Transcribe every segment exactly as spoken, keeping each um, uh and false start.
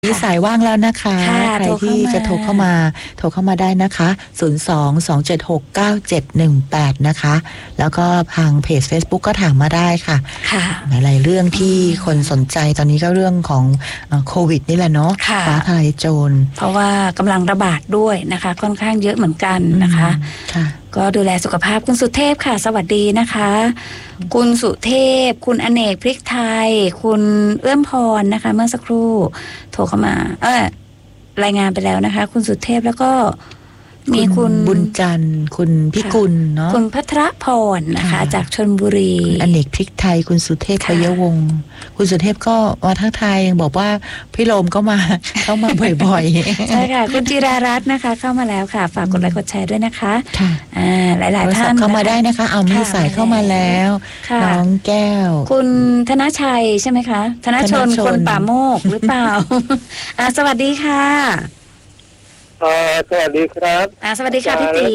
มีสายว่างแล้วนะคะใครที่จะโทรเข้ามาโทรเข้ามาได้นะคะศูนย์ สอง สอง เจ็ด หก เก้า เจ็ด หนึ่ง แปดนะคะแล้วก็ทางเพจ Facebook ก็ถามมาได้ค่ะหลายๆเรื่องที่คนสนใจตอนนี้ก็เรื่องของโควิดนี่แหละเนาะฟ้าทลายโจรเพราะว่ากำลังระบาดด้วยนะคะค่อนข้างเยอะเหมือนกันนะคะค่ะก็ดูแลสุขภาพคุณสุเทพค่ะสวัสดีนะคะคุณสุเทพคุณอเนกพริกไทยคุณเอื้อมพรนะคะเมื่อสักครู่โทรเข้ามาเออรายงานไปแล้วนะคะคุณสุเทพแล้วก็มีคุณบุญจันทร์คุณพิกุลเนาะคุณพัทรพรนะคะจากชลบุรีอเนกพริกไทยคุณสุเทพพยวงศ์คุณสุเทพก็มาทักทายยังบอกว่าพี่โรมก็มาเข้ามาบ่อยๆใช่ค่ะคุณจิรารัตน์นะคะเข้ามาแล้วค่ะฝากกดไลค์กดแชร์ด้วยนะคะค่ะอ่าหลายๆท่านเข้ามาได้นะคะเอามีสายเข้ามาแล้วน้องแก้วคุณธนชัยใช่ไหมคะธนชนคนป่าโมกหรือเปล่าอ่าสวัสดีค่ะอ่าสวัสดีครับอ่าสวัสดีค่ะพี่ตี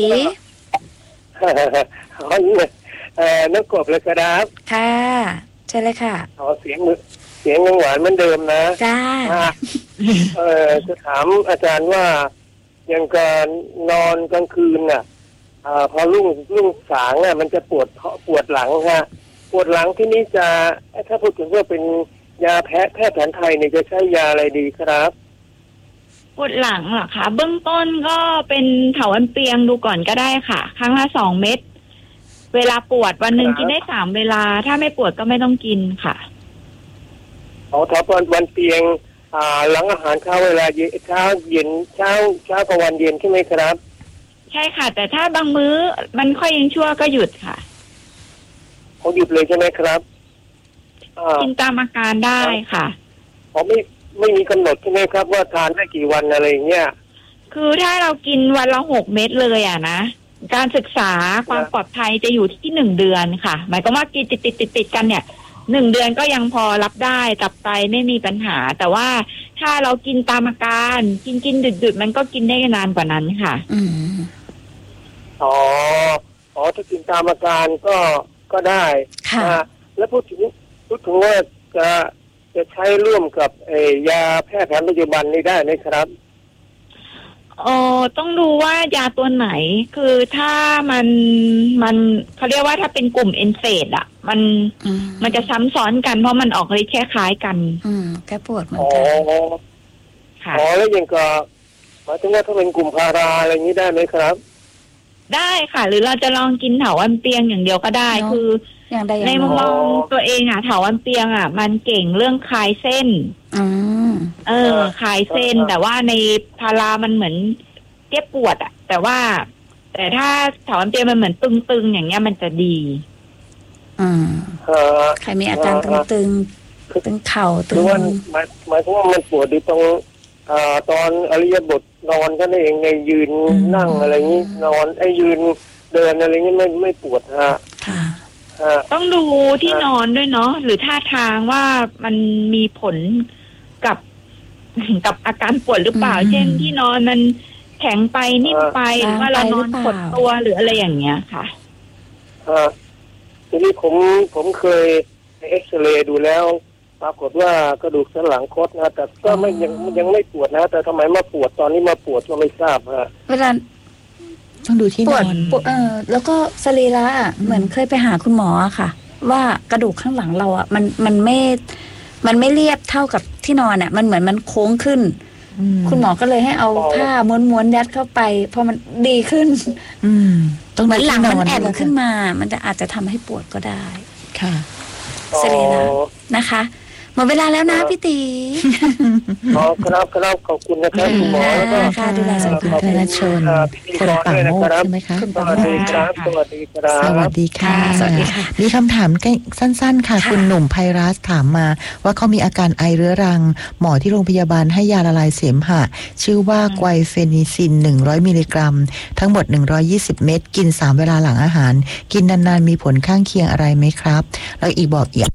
อ๋อเอ่อนักกบเลยครับค่ะใช่เลยค่ะอ๋อเสียงเสียงยังหวานเหมือนเดิมนะจ้าเออจะถามอาจารย์ว่าอย่างการนอนกลางคืนน่ะอ่าพอรุ่งรุ่งสางน่ะมันจะปวดปวดหลังฮะปวดหลังที่นี้จะถ้าพูดถึงว่าเป็นยาแพทย์แพทย์แผนไทยเนี่ยจะใช้ยาอะไรดีครับปวดหลังเหรอคะเบื้องต้นก็เป็นเถาวัลย์เปียงดูก่อนก็ได้ค่ะครั้งละสองเม็ดเวลาปวดวันหนึ่งกินได้สามเวลาถ้าไม่ปวดก็ไม่ต้องกินค่ะอ๋อเถาวัลย์เปียงอ่าหลังอาหารเช้าเวลาเย็นเช้าเย็นเช้าเช้ากับวันเย็นใช่ไหมครับใช่ค่ะแต่ถ้าบางมื้อมันค่อยยังชั่วก็หยุดค่ะเขาหยุดเลยใช่ไหมครับกินตามอาการได้ค่ะอ๋อไม่ไม่มีกำหนดใช่ไหมครับว่าทานได้กี่วันอะไรเงี้ยคือถ้าเรากินวันละหกเม็ดเลยอ่ะนะการศึกษาความปลอดภัยจะอยู่ที่หนึ่งเดือนค่ะหมายความว่ากินติดติดติดติดกันเนี่ยหนึ่งเดือนก็ยังพอรับได้ตับไตไม่มีปัญหาแต่ว่าถ้าเรากินตามอาการกินกินดึกดึกมันก็กินได้นานกว่านั้นค่ะอืมอ๋ออ๋อถ้ากินตามอาการก็ก็ได้ค่ะแล้วพูดถึงพูดถึงว่าจะจะใช้ร่วมกับเอ่ยาแพทย์แผนปัจจุบันนี้ได้ไหมครับอ๋อต้องดูว่ายาตัวไหนคือถ้ามันมันเขาเรียกว่าถ้าเป็นกลุ่มเอนเซดอ่ะมันมันจะซ้ำซ้อนกันเพราะมันออกฤทธิ์คล้ายๆกันอืมแก้ปวดเหมือนกันอ๋อค่ะอ๋อแล้วยังก็หมายถึงว่าถ้าเป็นกลุ่มพาราอะไรอย่างนี้ได้ไหมครับได้ค่ะหรือเราจะลองกินเถาวัลย์เปียงอย่างเดียวก็ได้คือในมุมมองตัวเองอ่ะเถาวัลย์เปียงอ่ะมันเก่งเรื่องคลายเส้นเออคลายเส้นแต่ว่าในพารามันเหมือนเจ็บปวดอ่ะแต่ว่าแต่ถ้าเถาวัลย์เปียงมันเหมือนตึงๆอย่างเงี้ยมันจะดีอืมใครมีอาการตึงๆตึงเข่าตึงหมายหมายถึงว่ามันปวดอยู่ตรงอ่าตอนอริยบทนอนก็เองในยืนนั่งอะไรนี้นอนไอ้ยืนเดินอะไรนี้ไม่ไม่ปวดฮะค่ะต้องดูที่นอนด้วยเนาะหรือท่าทางว่ามันมีผลกับกับอาการปวดหรือเปล่าเช่นที่นอนมันแข็งไปนิ่มไปหรือว่าเรานอนกดตัวหรืออะไรอย่างเงี้ยค่ะทีนี้ผมผมเคยเอ็กซเรย์ดูแล้วปรากฏว่ากระดูกสันหลังคดนะแต่ก็ไม่ยังยังไม่ปวดนะแต่ทำไมมาปวดตอนนี้มาปวดก็ไม่ทราบฮะเวลาต้องดูที่นอนปวดเออแล้วก็สรีระอ่ะเหมือนเคยไปหาคุณหมอค่ะว่ากระดูกข้างหลังเราอ่ะมันมันไม่มันไม่เรียบเท่ากับที่นอนอ่ะมันเหมือนมันโค้งขึ้นคุณหมอก็เลยให้เอาผ้าม้วนๆยัดเข้าไปพอมันดีขึ้นอืมต้องเหมือนหลังมันแอนขึ้นมามันจะอาจจะทำให้ปวดก็ได้ค่ะสรีระนะคะหมดเวลาแล้วนะพี่ตีอ๋อครับครับขอบคุณนะครับคุณหมอแล้วก็ค่ะดูแลสุขภาพธนชนคนป่าโมกใช่ไหมคะสวัสดีครับสวัสดีครับสวัสดีค่ะสวัสดีค่ะมีคำถามสั้นๆค่ะคุณหนุ่มไพรัสถามมาว่าเขามีอาการไอเรื้อรังหมอที่โรงพยาบาลให้ยาละลายเสมหะชื่อว่าไกวเฟนิซินหนึ่งร้อยมิลลิกรัมทั้งหมดหนึ่งร้อยยี่สิบเม็ดกินสามเวลาหลังอาหารกินนานๆมีผลข้างเคียงอะไรไหมครับแล้วอีกบอกอีก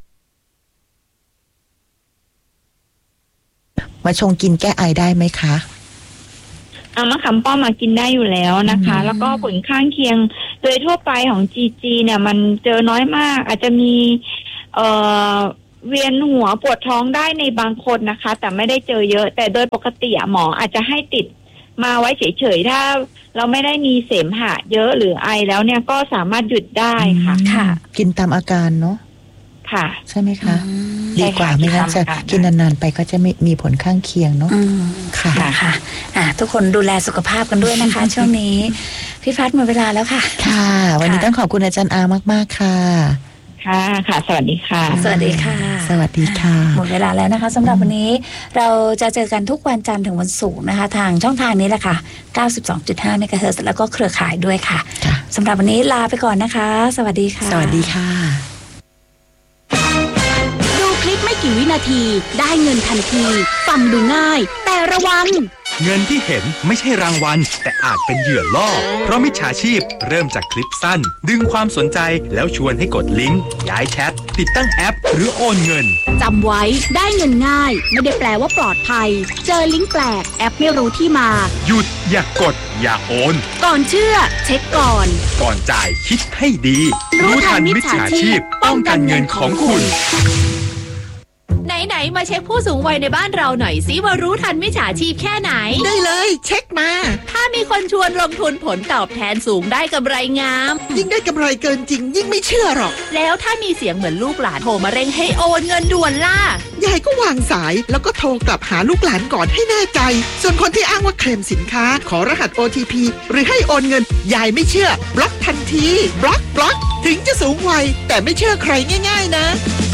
มาชงกินแก้ไอได้ไหมคะเอามะขามป้อมมากินได้อยู่แล้วนะคะแล้วก็ผลข้างเคียงโดยทั่วไปของ จี จี เนี่ยมันเจอน้อยมากอาจจะมีเอ่อเวียนหัวปวดท้องได้ในบางคนนะคะ แต่ไม่ได้เจอเยอะแต่โดยปกติหมออาจจะให้ติดมาไว้เฉยๆถ้าเราไม่ได้มีเสมหะเยอะหรือไอแล้วเนี่ยก็สามารถหยุดได้ค่ะค่ะกินตามอาการเนาะค่ะใช่ไหมคะดีกว่าไม่งั้นจะกินนานๆไปก็จะไม่มีผลข้างเคียงเนาะค่ะค่ะอ่ะทุกคนดูแลสุขภาพกันด้วยนะคะ ช่วงนี้พี่พัดหมดเวลาแล้วค่ะค่ะวันนี้ต้องขอบคุณอาจารย์อามากๆค่ะค่ะค่ะสวัสดีค่ะสวัสดีค่ะสวัสดีค่ะหมดเวลาแล้วนะคะสำหรับวันนี้เราจะเจอกันทุกวันจันทร์ถึงวันศุกร์นะคะทางช่องทางนี้แหละค่ะ เก้าสิบสองจุดห้า เมกะเฮิรตซ์ แล้วก็เครือข่ายด้วยค่ะสำหรับวันนี้ลาไปก่อนนะคะสวัสดีค่ะสวัสดีค่ะดูคลิปไม่กี่วินาทีได้เงินทันทีฟังดูง่ายแต่ระวังเงินที่เห็นไม่ใช่รางวัลแต่อาจเป็นเหยื่อล่อเพราะมิจฉาชีพเริ่มจากคลิปสั้นดึงความสนใจแล้วชวนให้กดลิงก์ย้ายแชทติดตั้งแอปหรือโอนเงินจำไว้ได้เงินง่ายไม่ได้แปลว่าปลอดภัยเจอลิงก์แปลกแอปไม่รู้ที่มาหยุดอย่ากดอย่าโอนก่อนเชื่อเช็คก่อนก่อนจ่ายคิดให้ดีรู้ทันมิจฉาชีพป้องกันเงินของคุณไหนๆมาเช็คผู้สูงวัยในบ้านเราหน่อยสิว่ารู้ทันมิจฉาชีพแค่ไหนได้เลยเช็คมาถ้ามีคนชวนลงทุนผลตอบแทนสูงได้กำไรงามยิ่งได้กำไรเกินจริงยิ่งไม่เชื่อหรอกแล้วถ้ามีเสียงเหมือนลูกหลานโทรมาเร่งให้โอนเงินด่วนล่ะยายก็วางสายแล้วก็โทรกลับหาลูกหลานก่อนให้แน่ใจส่วนคนที่อ้างว่าเคลมสินค้าขอรหัส โอ ที พี หรือให้โอนเงินยายไม่เชื่อบล็อกทันทีบล็อกบล็อกถึงจะสูงวัยแต่ไม่เชื่อใครง่ายๆนะ